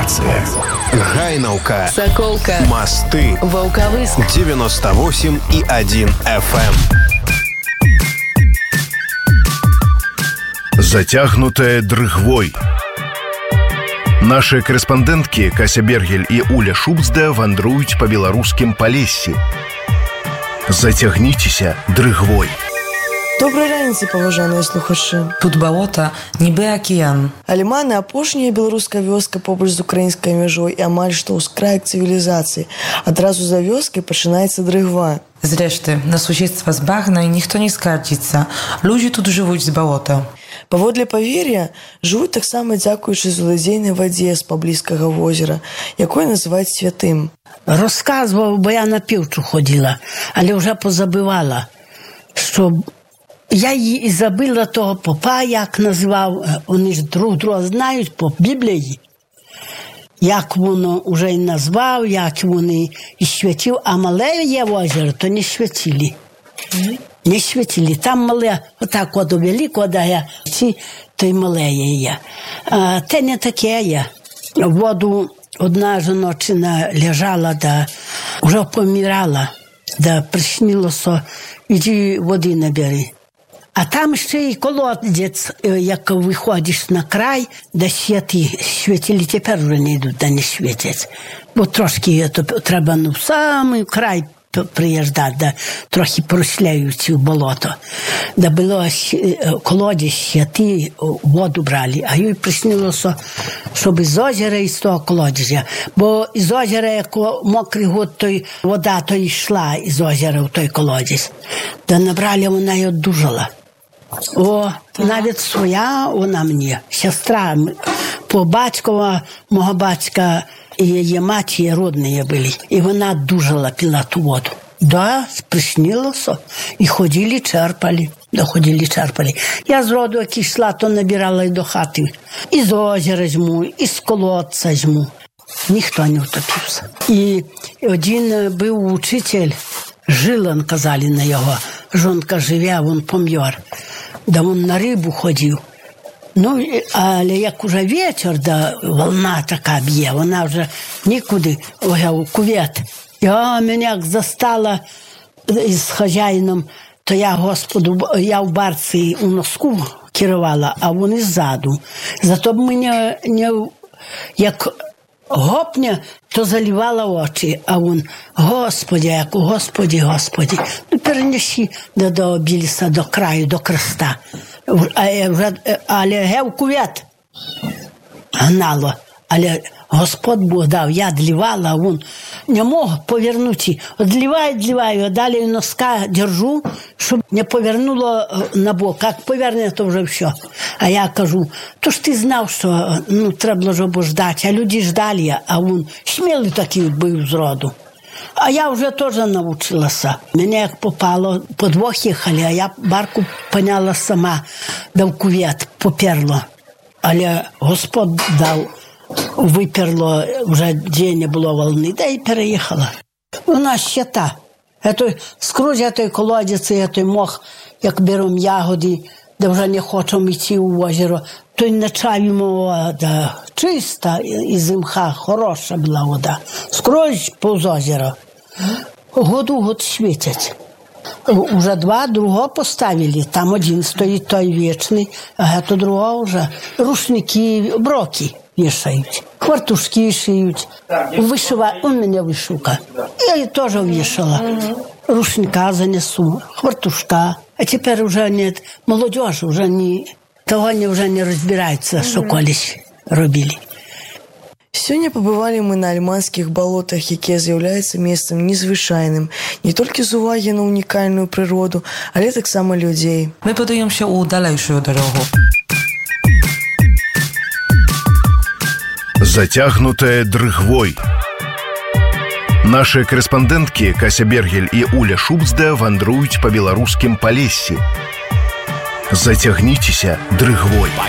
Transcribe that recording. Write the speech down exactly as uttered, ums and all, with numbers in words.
станция. Гайнаўка, Соколка, Мосты, Волковыск, девяносто восемь и один эф эм. Зацягнутая дрыгвой. Наши корэспандэнткі Кася Бергель і Уля Шубцда вандруюць па беларускім Палессі. Зацягніцеся дрыгвой. Добрай раніцы, паважаныя слухачы. Тут балота, нібы акіян. Аліманы – апошняя беларуская вёска побач з украінскай мяжой і амаль што ўскраек цывілізацыі. Адразу за вёскай пачынаецца дрыгва. Зрэшты, на суседства з багнай ніхто не скардзіцца. Людзі тут жывуць з балота. Паводле павер'я, жывуць таксама дзякуючы злодзейнай вадзе з паблізкага возера, якое называюць святым. Розказував, бо я на півчу ходила, але вже позабивала, що я її і забила того попа, як назвав, вони ж друг друга знають по Біблії, як воно вже і назвав, як вони і святив, а мале є озеро, то не святили. Не святили. Там мале, отак от до великого, да я, ці, то й мале є. А, те не таке є. Воду одна жіночина лежала, да вже помирала, да приснилося, іди води набери. А там ще й колодець, як виходиш на край, де святи, святили, тепер вже не йдуть, де не святять. Бо трошки то, треба ну, в самий край приїжджати, де трохи просляють у болото. Де було колодязь, святи, воду брали. А їй приснилося, щоб із озера і з того колодязя. Бо із озера, як мокрий год, то вода то йшла із озера в той колодязь. Де набрали, вона й одужала. О, навіть своя вона мені, сестра, по батькова, мого батька і її матір родні були. І вона дужала, пила ту воду. Да, приснилося. І ходили, черпали. Да, ходили, черпали. Я з роду, як йшла, то набирала і до хати. І з озера зьму, і з колодця зьму. Ніхто не утопився. І один був учитель, Жилан, казали на його. Жонка живе, він пом'яр. Да він на рибу ходив. Ну, але як уже вечір, да волна така б'є, вона вже нікуди, ой, кувет. Я мене як застала з хазяїном, то я, Господу, я в барці у носку керувала, а вони ззаду. Зато б мене не, як гопня, то заливала очі, а він, Господи, як Господи, Господи, ну перенесі до, до Біліса, до краю, до креста. Але гев кувет гнало, але Господь Бог дав, я длівала, а він не мог повернути. Одліваю, дліваю, а далі носка держу, щоб не повернуло на бок. Як поверне, то вже все. А я кажу, то ж ти знав, що ну, треба було ждати, а люди ждали, а він смілий такий був з роду. А я вже теж навчилася. Мене як попало, по двох їхали, а я барку поняла сама, дав кувет, поперло. Але Господь дав, виперло, вже де не було волни, да і переїхала. У нас щита. Скрозь той колодязь, той мох, як беремо ягоди, де вже не хочемо йти у озеро, то й начаємо вода. Чиста і зимха, хороша була вода. Скрозь повз озеро. Году год світять. Уже два другого поставили. Там один стоїть той вічний, а то другого вже рушники, броки вішають. Хвартушки шиють. Вишива, у мене вишивка. Я її теж вішала. Рушника занесу, хвартушка. А тепер вже не, молодіж вже не, того не, вже не розбираються, що колись робили. Сёння пабывалі мы на альманскіх балотах, якія з'яўляюцца месцам незвычайным не толькі з увагі на унікальную прыроду, але таксама людзей. Мы падаёмся ў далейшую дарогу. Зацягнутая дрыгвой. Наши корэспандэнткі Кася Бергель і Уля Шубцда вандруюць па беларускім Палессі. Зацягніцеся дрыгвой.